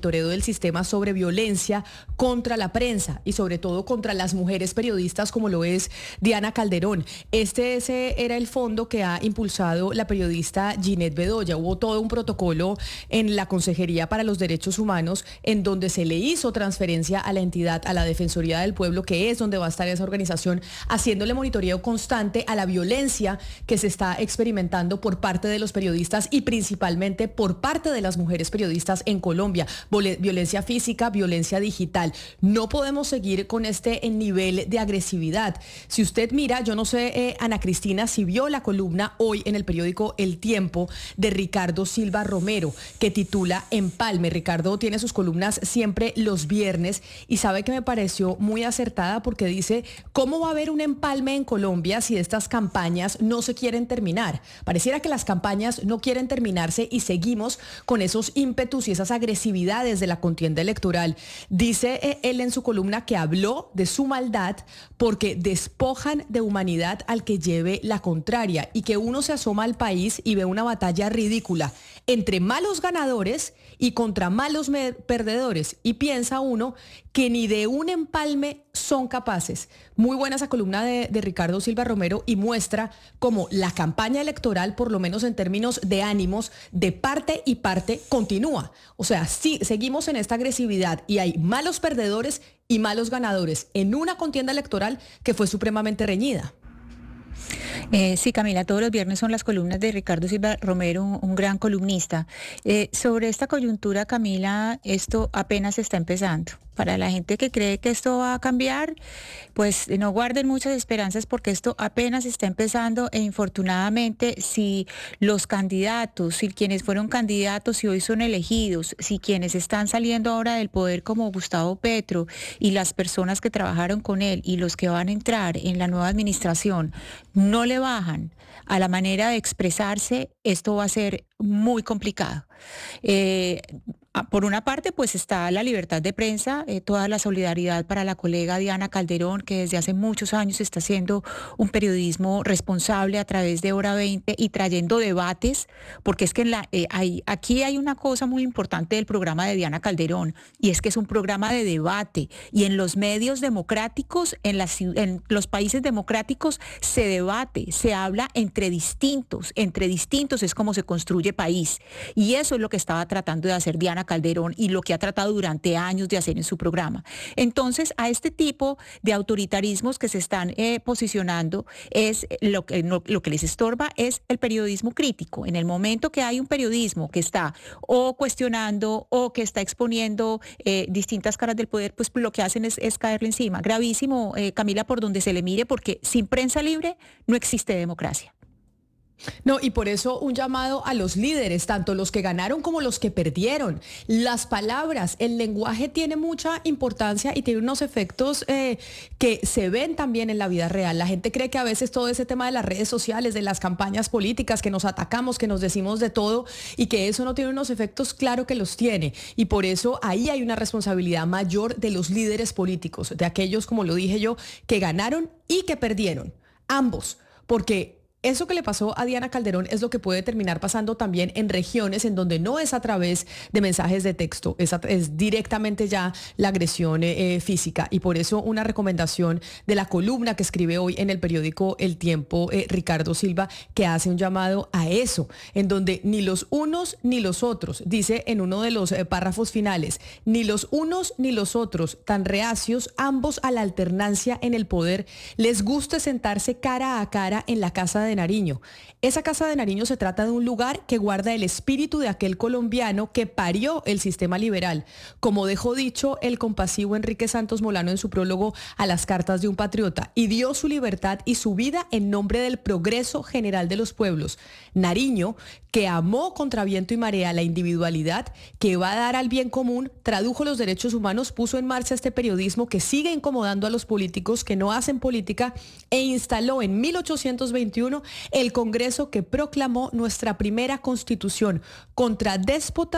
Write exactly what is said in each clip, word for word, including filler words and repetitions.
monitoreo del sistema sobre violencia contra la prensa y sobre todo contra las mujeres periodistas como lo es Diana Calderón. Este ese era el fondo que ha impulsado la periodista Ginette Bedoya. Hubo todo un protocolo en la Consejería para los Derechos Humanos en donde se le hizo transferencia a la entidad, a la Defensoría del Pueblo, que es donde va a estar esa organización, haciéndole monitoreo constante a la violencia que se está experimentando por parte de los periodistas y principalmente por parte de las mujeres periodistas en Colombia. Violencia física, violencia digital. No podemos seguir con este nivel de agresividad. Si usted mira, yo no sé, eh, Ana Cristina, si vio la columna hoy en el periódico El Tiempo de Ricardo Silva Romero, que titula Empalme. Ricardo tiene sus columnas siempre los viernes y sabe que me pareció muy acertada porque dice, ¿cómo va a haber un empalme en Colombia si estas campañas no se quieren terminar? Pareciera que las campañas no quieren terminarse y seguimos con esos ímpetus y esas agresividades de la contienda electoral. Dice eh, él en su columna que habló de su maldad porque despojan de humanidad al que lleve la contraria y que uno se asoma al país y ve una batalla ridícula entre malos ganadores y contra malos perdedores y piensa uno que ni de un empalme son capaces. Muy buena esa columna de, de Ricardo Silva Romero y muestra cómo la campaña electoral, por lo menos en términos de ánimos, de parte y parte, continúa. O sea, sí, seguimos en esta agresividad y hay malos perdedores y malos ganadores en una contienda electoral que fue supremamente reñida. Eh, sí, Camila, todos los viernes son las columnas de Ricardo Silva Romero, un, un gran columnista. Eh, sobre esta coyuntura, Camila, esto apenas está empezando. Para la gente que cree que esto va a cambiar, pues no guarden muchas esperanzas porque esto apenas está empezando e infortunadamente si los candidatos, si quienes fueron candidatos y hoy son elegidos, si quienes están saliendo ahora del poder como Gustavo Petro y las personas que trabajaron con él y los que van a entrar en la nueva administración no le bajan a la manera de expresarse, esto va a ser muy complicado. Eh, Por una parte, pues está la libertad de prensa, eh, toda la solidaridad para la colega Diana Calderón, que desde hace muchos años está haciendo un periodismo responsable a través de Hora veinte y trayendo debates, porque es que en la, eh, hay, aquí hay una cosa muy importante del programa de Diana Calderón, y es que es un programa de debate, y en los medios democráticos, en, las, en los países democráticos, se debate, se habla entre distintos, entre distintos es como se construye país, y eso es lo que estaba tratando de hacer Diana Calderón y lo que ha tratado durante años de hacer en su programa. Entonces, a este tipo de autoritarismos que se están eh, posicionando, es lo que, no, lo que les estorba es el periodismo crítico. En el momento que hay un periodismo que está o cuestionando o que está exponiendo eh, distintas caras del poder, pues lo que hacen es, es caerle encima. Gravísimo, eh, Camila, por donde se le mire, porque sin prensa libre no existe democracia. No, y por eso un llamado a los líderes, tanto los que ganaron como los que perdieron. Las palabras, el lenguaje tiene mucha importancia y tiene unos efectos eh, que se ven también en la vida real. La gente cree que a veces todo ese tema de las redes sociales, de las campañas políticas, que nos atacamos, que nos decimos de todo y que eso no tiene unos efectos, claro que los tiene. Y por eso ahí hay una responsabilidad mayor de los líderes políticos, de aquellos, como lo dije yo, que ganaron y que perdieron. Ambos, porque eso que le pasó a Diana Calderón es lo que puede terminar pasando también en regiones en donde no es a través de mensajes de texto, es, a, es directamente ya la agresión eh, física. Y por eso una recomendación de la columna que escribe hoy en el periódico El Tiempo, eh, Ricardo Silva, que hace un llamado a eso, en donde ni los unos ni los otros, dice en uno de los eh, párrafos finales, ni los unos ni los otros, tan reacios, ambos a la alternancia en el poder, les guste sentarse cara a cara en la casa de Nariño. Esa Casa de Nariño se trata de un lugar que guarda el espíritu de aquel colombiano que parió el sistema liberal, como dejó dicho el compasivo Enrique Santos Molano en su prólogo a las Cartas de un Patriota, y dio su libertad y su vida en nombre del progreso general de los pueblos. Nariño, que amó contra viento y marea la individualidad, que va a dar al bien común, tradujo los derechos humanos, puso en marcha este periodismo que sigue incomodando a los políticos que no hacen política e instaló en mil ochocientos veintiuno el Congreso que proclamó nuestra primera constitución contra déspotas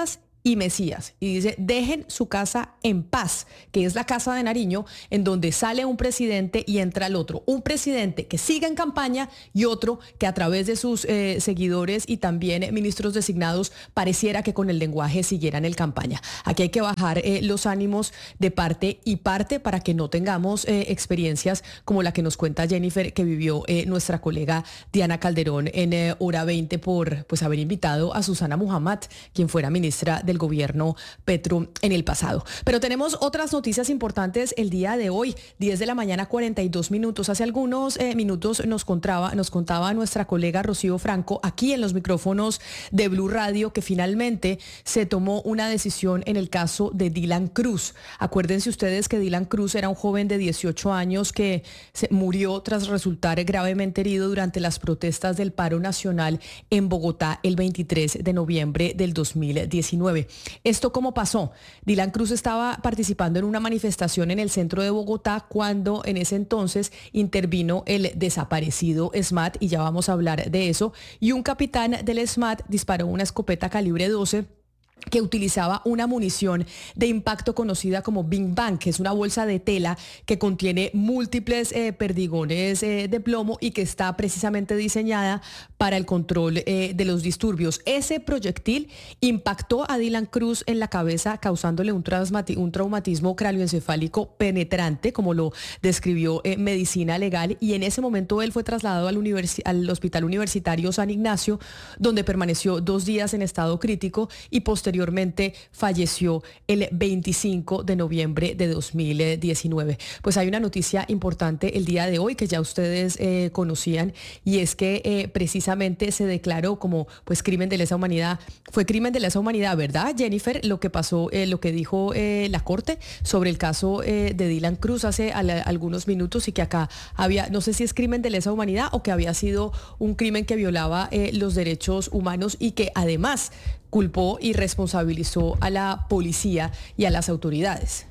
y Mesías. Y dice, dejen su casa en paz, que es la Casa de Nariño, en donde sale un presidente y entra el otro. Un presidente que sigue en campaña y otro que a través de sus eh, seguidores y también eh, ministros designados pareciera que con el lenguaje siguieran en campaña. Aquí hay que bajar eh, los ánimos de parte y parte para que no tengamos eh, experiencias como la que nos cuenta Jennifer, que vivió eh, nuestra colega Diana Calderón en eh, Hora veinte por pues, haber invitado a Susana Muhammad, quien fuera ministra del gobierno Petro en el pasado. Pero tenemos otras noticias importantes el día de hoy, diez de la mañana, cuarenta y dos minutos. Hace algunos eh, minutos nos contaba, nos contaba nuestra colega Rocío Franco aquí en los micrófonos de Blue Radio que finalmente se tomó una decisión en el caso de Dylan Cruz. Acuérdense ustedes que Dylan Cruz era un joven de dieciocho años que se murió tras resultar gravemente herido durante las protestas del paro nacional en Bogotá el veintitrés de noviembre del dos mil diecinueve. ¿Esto cómo pasó? Dylan Cruz estaba participando en una manifestación en el centro de Bogotá cuando en ese entonces intervino el desaparecido SMAT, y ya vamos a hablar de eso, y un capitán del SMAT disparó una escopeta calibre doce que utilizaba una munición de impacto conocida como Big Bang, que es una bolsa de tela que contiene múltiples eh, perdigones eh, de plomo y que está precisamente diseñada para el control eh, de los disturbios. Ese proyectil impactó a Dylan Cruz en la cabeza, causándole un, un traumatismo cráneoencefálico penetrante, como lo describió eh, Medicina Legal, y en ese momento él fue trasladado al, universi al Hospital Universitario San Ignacio, donde permaneció dos días en estado crítico y posteriormente Posteriormente falleció el veinticinco de noviembre de dos mil diecinueve. Pues hay una noticia importante el día de hoy que ya ustedes eh, conocían, y es que eh, precisamente se declaró como pues crimen de lesa humanidad. Fue crimen de lesa humanidad, ¿verdad, Jennifer? Lo que pasó, eh, lo que dijo eh, la Corte sobre el caso eh, de Dylan Cruz hace al, algunos minutos, y que acá había, no sé si es crimen de lesa humanidad o que había sido un crimen que violaba eh, los derechos humanos, y que además culpó y responsabilizó a la policía y a las autoridades.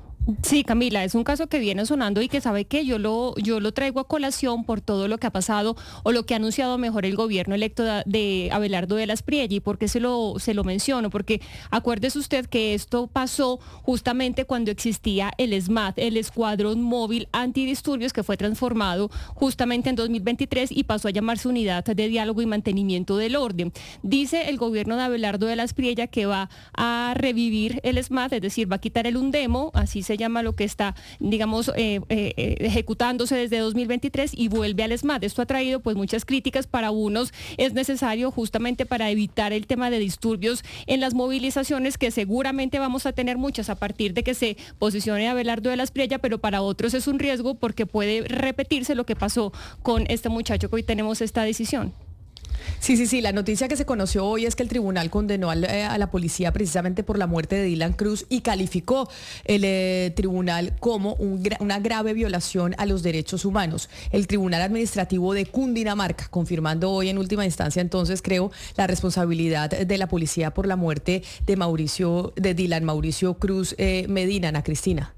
Sí, Camila, es un caso que viene sonando y que sabe que yo lo, yo lo traigo a colación por todo lo que ha pasado o lo que ha anunciado mejor el gobierno electo de, de Abelardo de las Priegi. ¿Por qué se lo, se lo menciono? Porque acuérdese usted que esto pasó justamente cuando existía el SMAT, el Escuadrón Móvil Antidisturbios, que fue transformado justamente en dos mil veintitrés y pasó a llamarse Unidad de Diálogo y Mantenimiento del Orden. Dice el gobierno de Abelardo de las Priegi que va a revivir el SMAT, es decir, va a quitar el UNDEMO, así se se llama lo que está, digamos, eh, eh, ejecutándose desde dos mil veintitrés, y vuelve al SMAT. Esto ha traído pues muchas críticas. Para unos es necesario justamente para evitar el tema de disturbios en las movilizaciones, que seguramente vamos a tener muchas a partir de que se posicione Abelardo de las Priegi, pero para otros es un riesgo porque puede repetirse lo que pasó con este muchacho que hoy tenemos esta decisión. Sí, sí, sí. La noticia que se conoció hoy es que el tribunal condenó al, eh, a la policía precisamente por la muerte de Dylan Cruz, y calificó el eh, tribunal como un, una grave violación a los derechos humanos. El Tribunal Administrativo de Cundinamarca, confirmando hoy en última instancia, entonces, creo, la responsabilidad de la policía por la muerte de Mauricio, de Dylan Mauricio Cruz eh, Medina. Ana Cristina.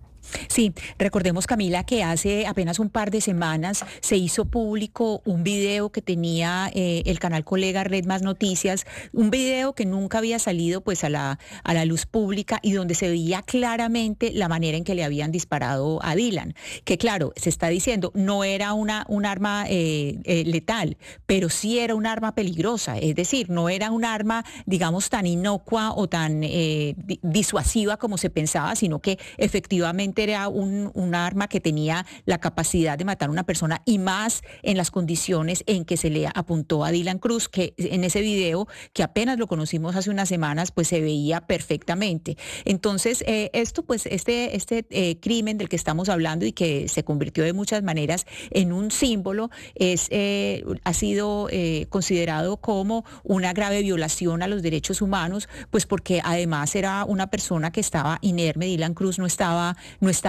Sí, recordemos, Camila, que hace apenas un par de semanas se hizo público un video que tenía eh, el canal colega Red Más Noticias, un video que nunca había salido pues a la, a la luz pública, y donde se veía claramente la manera en que le habían disparado a Dylan, que claro, se está diciendo, no era una, un arma eh, eh, letal, pero sí era un arma peligrosa, es decir, no era un arma, digamos, tan inocua o tan eh, disuasiva como se pensaba, sino que efectivamente era un, un arma que tenía la capacidad de matar a una persona, y más en las condiciones en que se le apuntó a Dylan Cruz, que en ese video, que apenas lo conocimos hace unas semanas, pues se veía perfectamente. Entonces, eh, esto, pues, este, este eh, crimen del que estamos hablando y que se convirtió de muchas maneras en un símbolo, es, eh, ha sido eh, considerado como una grave violación a los derechos humanos, pues porque además era una persona que estaba inerme. Dylan Cruz no estaba no estaba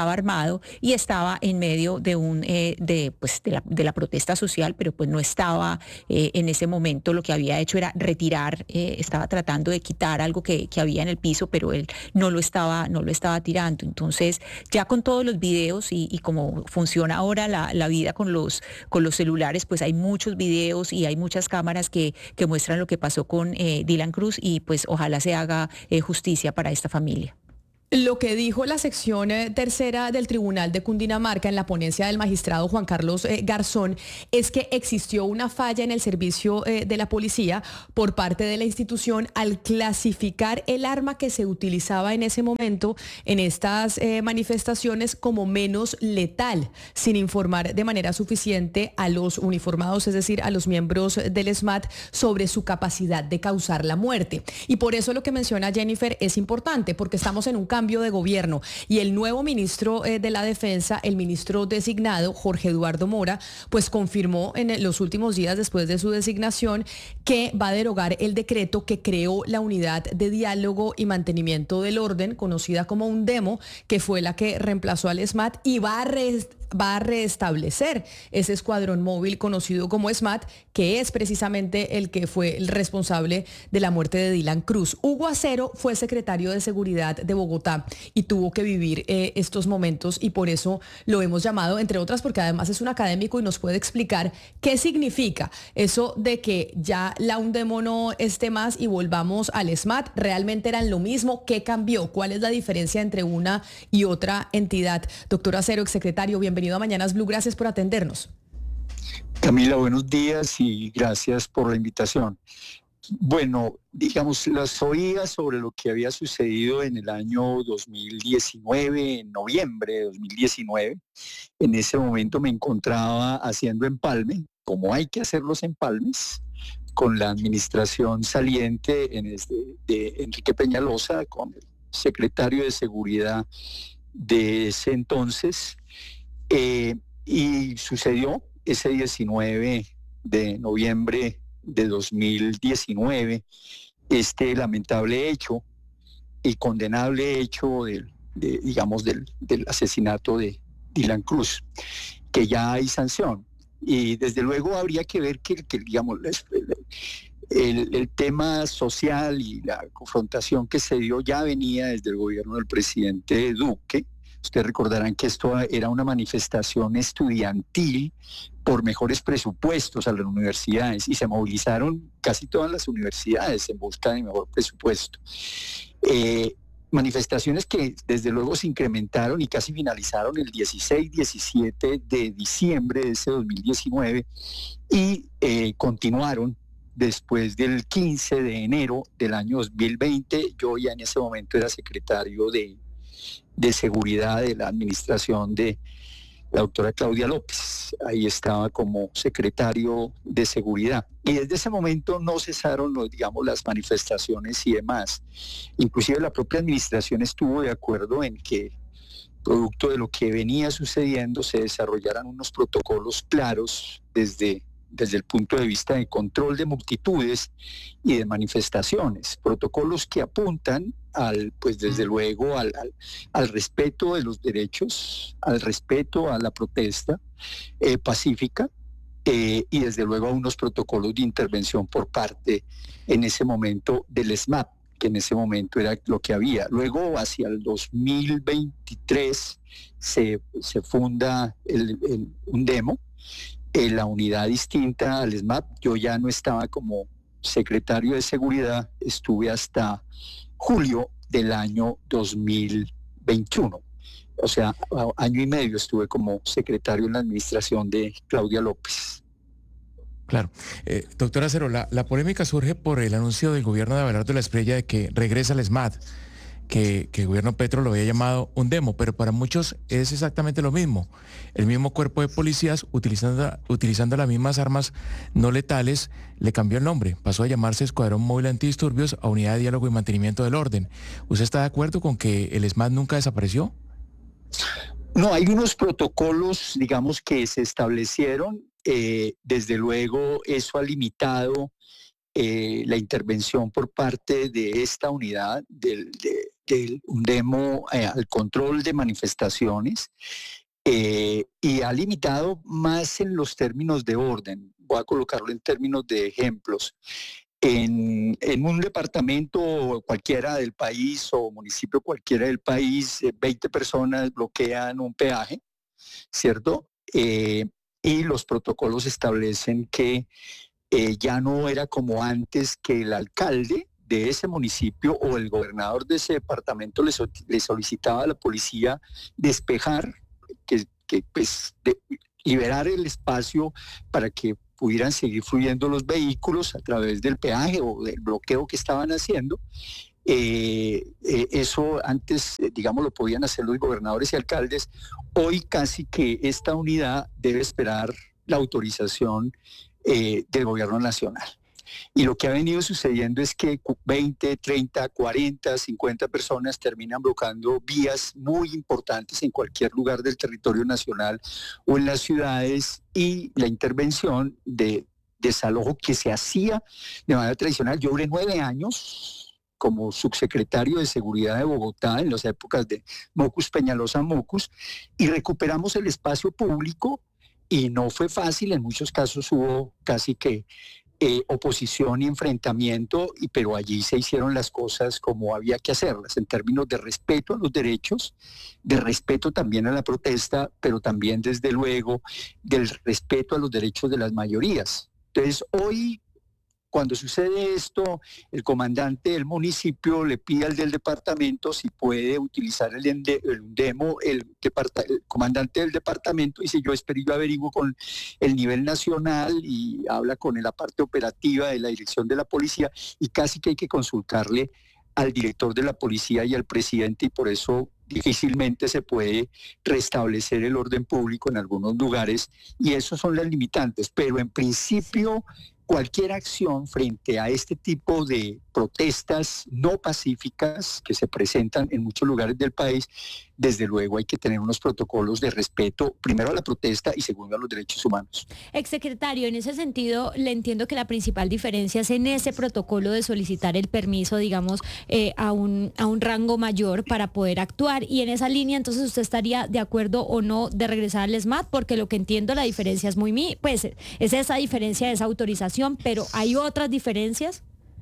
estaba armado y estaba en medio de un eh, de pues de la, de la protesta social, pero pues no estaba eh, en ese momento. Lo que había hecho era retirar, eh, estaba tratando de quitar algo que, que había en el piso, pero él no lo estaba no lo estaba tirando. Entonces, ya con todos los videos y, y como funciona ahora la, la vida con los con los celulares, pues hay muchos videos y hay muchas cámaras que, que muestran lo que pasó con eh, Dylan Cruz, y pues ojalá se haga eh, justicia para esta familia. Lo que dijo la sección eh, tercera del Tribunal de Cundinamarca en la ponencia del magistrado Juan Carlos eh, Garzón es que existió una falla en el servicio eh, de la policía por parte de la institución al clasificar el arma que se utilizaba en ese momento en estas eh, manifestaciones como menos letal, sin informar de manera suficiente a los uniformados, es decir, a los miembros del SMAT, sobre su capacidad de causar la muerte. Y por eso lo que menciona Jennifer es importante, porque estamos en un cambio de gobierno y el nuevo ministro eh, de la Defensa, el ministro designado Jorge Eduardo Mora, pues confirmó en los últimos días después de su designación que va a derogar el decreto que creó la Unidad de Diálogo y Mantenimiento del Orden, conocida como UNDEMO, que fue la que reemplazó al SMAT, y va a re va a restablecer ese escuadrón móvil conocido como SMAT, que es precisamente el que fue el responsable de la muerte de Dylan Cruz. Hugo Acero fue secretario de Seguridad de Bogotá y tuvo que vivir eh, estos momentos, y por eso lo hemos llamado, entre otras porque además es un académico y nos puede explicar qué significa eso de que ya la UNDEMO no esté más y volvamos al SMAT. ¿Realmente eran lo mismo? ¿Qué cambió? ¿Cuál es la diferencia entre una y otra entidad? Doctor Acero, exsecretario, bienvenido. Bienvenido a Mañanas Blue, gracias por atendernos. Camila, buenos días y gracias por la invitación. Bueno, digamos, las oídas sobre lo que había sucedido en el año dos mil diecinueve, en noviembre de dos mil diecinueve. En ese momento me encontraba haciendo empalme, como hay que hacer los empalmes, con la administración saliente en este, de Enrique Peñalosa, con el secretario de Seguridad de ese entonces. Eh, y sucedió ese diecinueve de noviembre de dos mil diecinueve este lamentable hecho y condenable hecho del, de, digamos, del, del asesinato de Dylan Cruz, que ya hay sanción. Y desde luego habría que ver que, que digamos, el, el tema social y la confrontación que se dio ya venía desde el gobierno del presidente Duque. Ustedes recordarán que esto era una manifestación estudiantil por mejores presupuestos a las universidades, y se movilizaron casi todas las universidades en busca de mejor presupuesto. Eh, manifestaciones que desde luego se incrementaron y casi finalizaron el dieciséis diecisiete de diciembre de ese dos mil diecinueve y eh, continuaron después del quince de enero del año dos mil veinte. Yo ya en ese momento era secretario de de seguridad de la administración de la doctora Claudia López. Ahí estaba como secretario de seguridad. Y desde ese momento no cesaron, digamos, las manifestaciones y demás. Inclusive la propia administración estuvo de acuerdo en que, producto de lo que venía sucediendo, se desarrollaran unos protocolos claros desde desde el punto de vista de control de multitudes y de manifestaciones, protocolos que apuntan al, pues desde luego al, al, al respeto de los derechos, al respeto a la protesta eh, pacífica eh, y desde luego a unos protocolos de intervención por parte en ese momento del SMAT, que en ese momento era lo que había. Luego, hacia el dos mil veintitrés, se, se funda el, el UNDEMO, en la unidad distinta al SMAT. Yo ya no estaba como secretario de seguridad, estuve hasta julio del año dos mil veintiuno. O sea, año y medio estuve como secretario en la administración de Claudia López. Claro. Eh, doctora Acero, la, la polémica surge por el anuncio del gobierno de Abelardo Espriella de que regresa al SMAT, que, que el gobierno Petro lo había llamado UNDEMO, pero para muchos es exactamente lo mismo. El mismo cuerpo de policías, utilizando, utilizando las mismas armas no letales, le cambió el nombre. Pasó a llamarse Escuadrón Móvil Antidisturbios a Unidad de Diálogo y Mantenimiento del Orden. ¿Usted está de acuerdo con que el SMAT nunca desapareció? No, hay unos protocolos, digamos, que se establecieron. Eh, desde luego, eso ha limitado eh, la intervención por parte de esta unidad, del, de, del Undemo eh, al control de manifestaciones eh, y ha limitado más en los términos de orden. Voy a colocarlo en términos de ejemplos. En, en un departamento cualquiera del país o municipio cualquiera del país, eh, veinte personas bloquean un peaje, ¿cierto? Eh, y los protocolos establecen que eh, ya no era como antes, que el alcalde de ese municipio o el gobernador de ese departamento le, so, le solicitaba a la policía despejar, que, que pues de, liberar el espacio para que pudieran seguir fluyendo los vehículos a través del peaje o del bloqueo que estaban haciendo. Eh, eh, eso antes, eh, digamos, lo podían hacer los gobernadores y alcaldes. Hoy casi que esta unidad debe esperar la autorización eh, del gobierno nacional. Y lo que ha venido sucediendo es que veinte, treinta, cuarenta, cincuenta personas terminan bloqueando vías muy importantes en cualquier lugar del territorio nacional o en las ciudades, y la intervención de desalojo que se hacía de manera tradicional. Yo duré nueve años como subsecretario de Seguridad de Bogotá en las épocas de Mocus Peñalosa Mocus, y recuperamos el espacio público, y no fue fácil. En muchos casos hubo casi que Eh, oposición y enfrentamiento, y, pero allí se hicieron las cosas como había que hacerlas, en términos de respeto a los derechos, de respeto también a la protesta, pero también desde luego del respeto a los derechos de las mayorías. Entonces hoy, cuando sucede esto, el comandante del municipio le pide al del departamento si puede utilizar el, ende, el Undemo, el, el comandante del departamento dice: yo espero, yo averiguo con el nivel nacional, y habla con la parte operativa de la dirección de la policía, y casi que hay que consultarle al director de la policía y al presidente, y por eso difícilmente se puede restablecer el orden público en algunos lugares, y esos son las limitantes. Pero en principio, cualquier acción frente a este tipo de protestas no pacíficas que se presentan en muchos lugares del país, desde luego hay que tener unos protocolos de respeto, primero a la protesta y segundo a los derechos humanos. Exsecretario, en ese sentido le entiendo que la principal diferencia es en ese protocolo de solicitar el permiso, digamos, eh, a, un, a un rango mayor para poder actuar, y en esa línea entonces usted estaría de acuerdo o no de regresar al SMAT, porque lo que entiendo la diferencia es muy mi, pues es esa diferencia, esa autorización, pero ¿hay otras diferencias?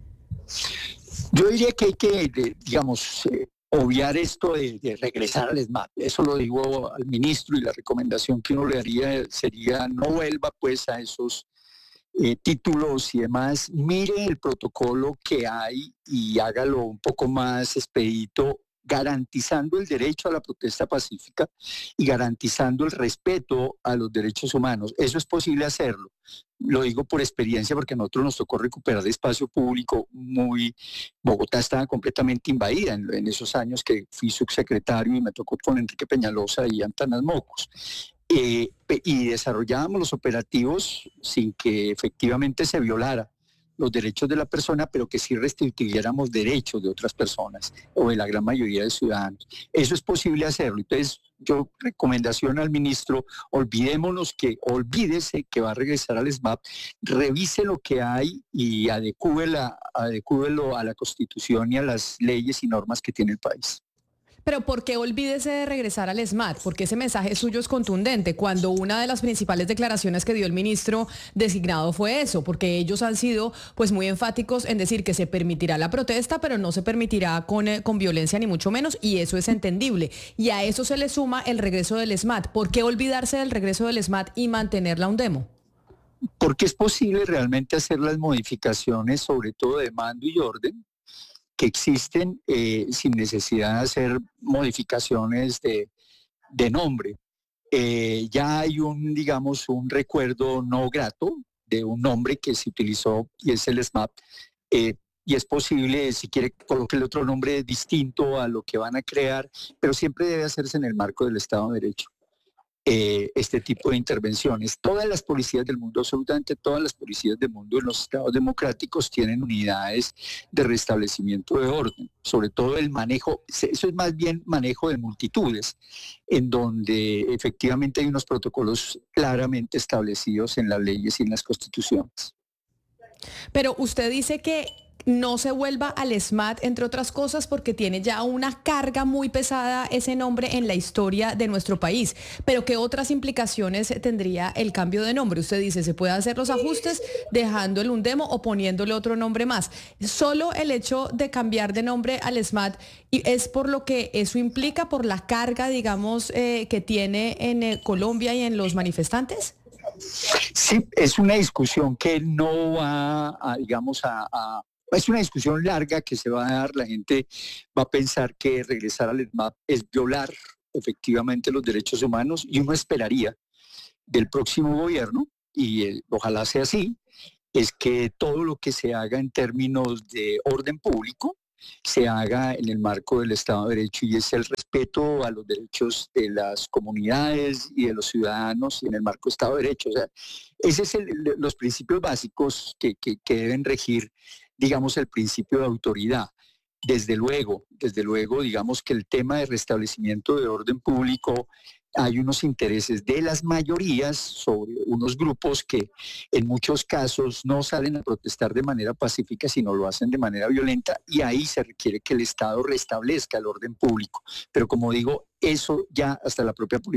Yo diría que hay que, digamos, eh, obviar esto de, de regresar al SMAT. Eso lo digo al ministro, y la recomendación que uno le haría sería: no vuelva pues a esos eh, títulos y demás. Mire el protocolo que hay y hágalo un poco más expedito, garantizando el derecho a la protesta pacífica y garantizando el respeto a los derechos humanos. Eso es posible hacerlo. Lo digo por experiencia, porque a nosotros nos tocó recuperar espacio público muy... Bogotá estaba completamente invadida en, en esos años que fui subsecretario, y me tocó con Enrique Peñalosa y Antanas Mocos. Eh, y desarrollábamos los operativos sin que efectivamente se violara los derechos de la persona, pero que sí restituyéramos derechos de otras personas o de la gran mayoría de ciudadanos. Eso es posible hacerlo. Entonces, yo recomendación al ministro: olvidémonos que, olvídese que va a regresar al SMAT, revise lo que hay y adecúela, adecúelo a la Constitución y a las leyes y normas que tiene el país. Pero ¿por qué olvídese de regresar al SMAT? Porque ese mensaje suyo es contundente, cuando una de las principales declaraciones que dio el ministro designado fue eso, porque ellos han sido pues muy enfáticos en decir que se permitirá la protesta, pero no se permitirá con, eh, con violencia ni mucho menos, y eso es entendible. Y a eso se le suma el regreso del SMAT. ¿Por qué olvidarse del regreso del SMAT y mantener la Undemo? Porque es posible realmente hacer las modificaciones, sobre todo de mando y orden, que existen eh, sin necesidad de hacer modificaciones de, de nombre. Eh, ya hay un, digamos, un recuerdo no grato de un nombre que se utilizó, y es el SMAT, eh, y es posible, si quiere, colocarle otro nombre distinto a lo que van a crear, pero siempre debe hacerse en el marco del Estado de Derecho. Eh, este tipo de intervenciones. Todas las policías del mundo, absolutamente todas las policías del mundo en los estados democráticos tienen unidades de restablecimiento de orden, sobre todo el manejo, eso es más bien manejo de multitudes, en donde efectivamente hay unos protocolos claramente establecidos en las leyes y en las constituciones. Pero usted dice que no se vuelva al ESMAD, entre otras cosas, porque tiene ya una carga muy pesada ese nombre en la historia de nuestro país. Pero ¿qué otras implicaciones tendría el cambio de nombre? Usted dice, se puede hacer los ajustes dejando el Undemo o poniéndole otro nombre más. Solo el hecho de cambiar de nombre al ESMAD es por lo que eso implica, por la carga, digamos, eh, que tiene en eh, Colombia y en los manifestantes. Sí, es una discusión que no va a, digamos, a, a... Es una discusión larga que se va a dar. La gente va a pensar que regresar al ESMAD es violar efectivamente los derechos humanos, y uno esperaría del próximo gobierno, y eh, ojalá sea así, es que todo lo que se haga en términos de orden público se haga en el marco del Estado de Derecho, y es el respeto a los derechos de las comunidades y de los ciudadanos y en el marco del Estado de Derecho. O sea, esos son los principios básicos que, que, que deben regir, digamos, el principio de autoridad. Desde luego, desde luego, digamos que el tema de restablecimiento de orden público, hay unos intereses de las mayorías sobre unos grupos que en muchos casos no salen a protestar de manera pacífica, sino lo hacen de manera violenta, y ahí se requiere que el Estado restablezca el orden público. Pero como digo, eso ya hasta la propia policía